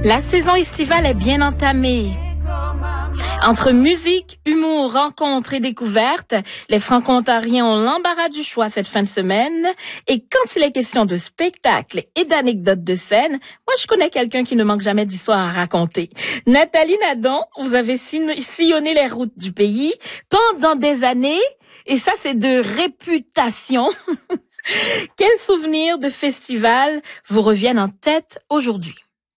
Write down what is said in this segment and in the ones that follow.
La saison estivale est bien entamée. Entre musique, humour, rencontres et découvertes, les Franco-Ontariens ont l'embarras du choix cette fin de semaine. Et quand il est question de spectacles et d'anecdotes de scène, moi je connais quelqu'un qui ne manque jamais d'histoires à raconter. Nathalie Nadon, vous avez sillonné les routes du pays pendant des années, et ça c'est de réputation. Quels souvenirs de festival vous reviennent en tête aujourd'hui?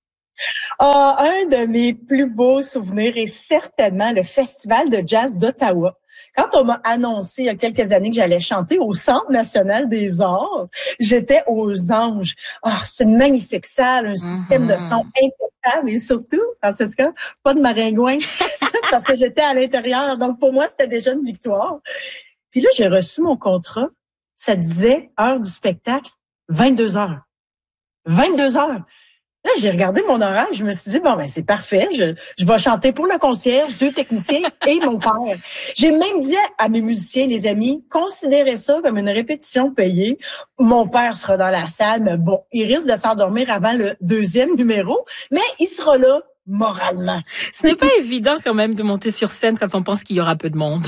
Un de mes plus beaux souvenirs est certainement le Festival de jazz d'Ottawa. Quand on m'a annoncé il y a quelques années que j'allais chanter au Centre national des arts, j'étais aux anges. C'est une magnifique salle, un système de son impeccable et surtout, Francesca, pas de maringouin parce que j'étais à l'intérieur. Donc pour moi, c'était déjà une victoire. Puis là, j'ai reçu mon contrat. Ça disait heure du spectacle, 22 heures. 22 heures. Là, j'ai regardé mon horaire, je me suis dit, c'est parfait, je vais chanter pour le concierge, 2 techniciens et mon père. J'ai même dit à mes musiciens, les amis, considérez ça comme une répétition payée. Mon père sera dans la salle, mais il risque de s'endormir avant le 2e numéro, mais il sera là moralement. Ce n'est pas évident quand même de monter sur scène quand on pense qu'il y aura peu de monde.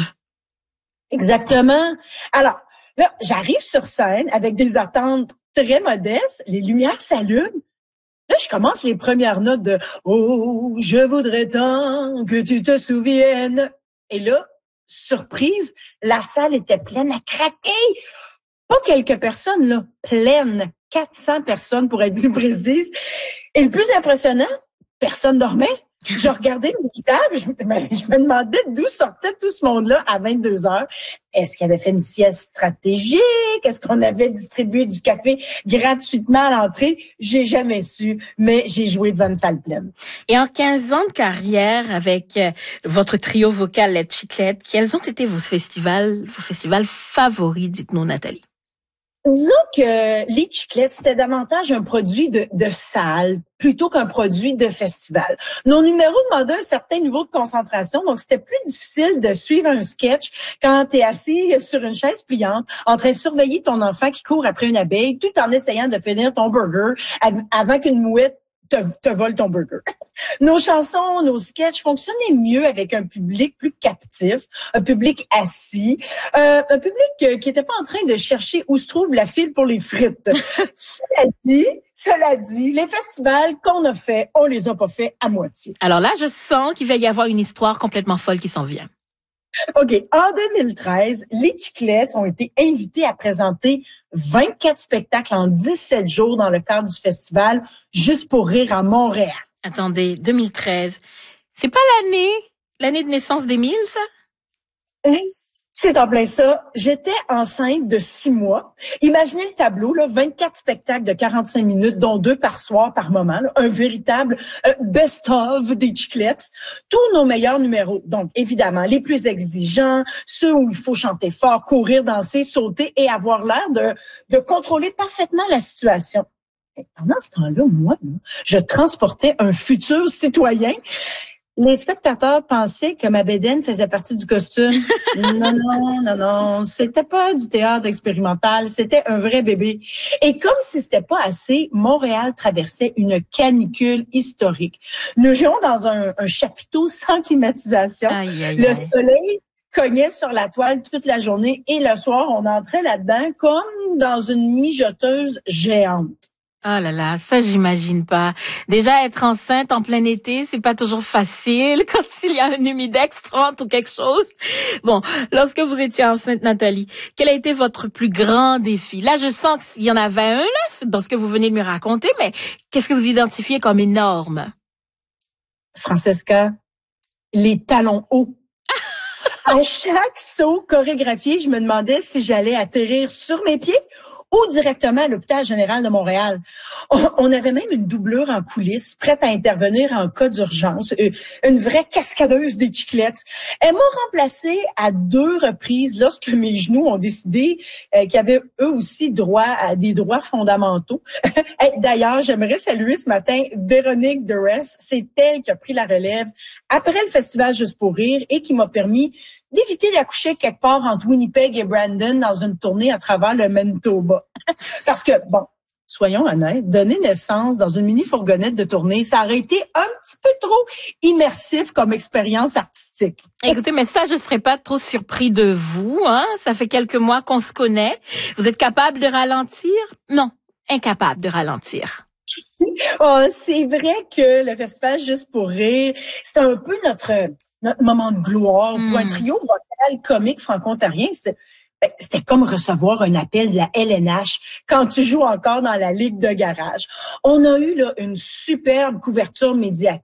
Exactement. Alors, là, j'arrive sur scène avec des attentes très modestes, les lumières s'allument. Là, je commence les premières notes de « Oh, je voudrais tant que tu te souviennes ». Et là, surprise, la salle était pleine à craquer. Pas quelques personnes, là, pleine. 400 personnes pour être plus précise. Et le plus impressionnant, personne dormait. Je regardais mes visages, je me demandais d'où sortait tout ce monde-là à 22 heures. Est-ce qu'il avait fait une sieste stratégique? Est-ce qu'on avait distribué du café gratuitement à l'entrée? J'ai jamais su, mais j'ai joué devant une salle pleine. Et en 15 ans de carrière avec votre trio vocal Les Chiclettes, quels ont été vos festivals favoris? Dites-nous, Nathalie. Disons que les Chiclettes, c'était davantage un produit de salle plutôt qu'un produit de festival. Nos numéros demandaient un certain niveau de concentration, donc c'était plus difficile de suivre un sketch quand tu es assis sur une chaise pliante en train de surveiller ton enfant qui court après une abeille tout en essayant de finir ton burger avant qu'une mouette te vole ton burger. Nos chansons, nos sketchs fonctionnaient mieux avec un public plus captif, un public assis, un public qui était pas en train de chercher où se trouve la file pour les frites. Cela dit, les festivals qu'on a fait, on les a pas fait à moitié. Alors là, je sens qu'il va y avoir une histoire complètement folle qui s'en vient. OK. En 2013, les Chiclettes ont été invités à présenter 24 spectacles en 17 jours dans le cadre du festival Juste pour rire à Montréal. Attendez, 2013. C'est pas l'année de naissance d'Émile, ça? C'est en plein ça. J'étais enceinte de 6 mois. Imaginez le tableau, là, 24 spectacles de 45 minutes, dont 2 par soir, par moment. Là, un véritable best-of des Chiclettes. Tous nos meilleurs numéros. Donc, évidemment, les plus exigeants, ceux où il faut chanter fort, courir, danser, sauter et avoir l'air de contrôler parfaitement la situation. Et pendant ce temps-là, moi, je transportais un futur citoyen. Les spectateurs pensaient que ma bédaine faisait partie du costume. Non. C'était pas du théâtre expérimental, c'était un vrai bébé. Et comme si c'était pas assez, Montréal traversait une canicule historique. Nous jouons dans un chapiteau sans climatisation. Le soleil cognait sur la toile toute la journée et le soir, on entrait là-dedans comme dans une mijoteuse géante. Oh là là, ça j'imagine pas. Déjà être enceinte en plein été, c'est pas toujours facile quand il y a un humidex 30 ou quelque chose. Bon, lorsque vous étiez enceinte, Nathalie, quel a été votre plus grand défi? Là, je sens qu'il y en avait un là dans ce que vous venez de me raconter, mais qu'est-ce que vous identifiez comme énorme? Francesca, les talons hauts. À chaque saut chorégraphié, je me demandais si j'allais atterrir sur mes pieds ou directement à l'hôpital général de Montréal. On avait même une doublure en coulisses, prête à intervenir en cas d'urgence, une vraie cascadeuse des Chiclettes. Elle m'a remplacée à 2 reprises lorsque mes genoux ont décidé qu'ils avaient eux aussi droit à des droits fondamentaux. D'ailleurs, j'aimerais saluer ce matin Véronique Duress. C'est elle qui a pris la relève après le festival Juste pour rire et qui m'a permis d'éviter d'accoucher quelque part entre Winnipeg et Brandon dans une tournée à travers le Manitoba. Parce que, soyons honnêtes, donner naissance dans une mini-fourgonnette de tournée, ça aurait été un petit peu trop immersif comme expérience artistique. Écoutez, mais ça, je serais pas trop surpris de vous, hein. Ça fait quelques mois qu'on se connaît. Vous êtes capable de ralentir? Non, incapable de ralentir. Oh, c'est vrai que le festival Juste pour rire, c'était un peu notre moment de gloire. Pour un trio vocal comique franco-ontarien, c'était comme recevoir un appel de la LNH quand tu joues encore dans la ligue de garage. On a eu là une superbe couverture médiatique.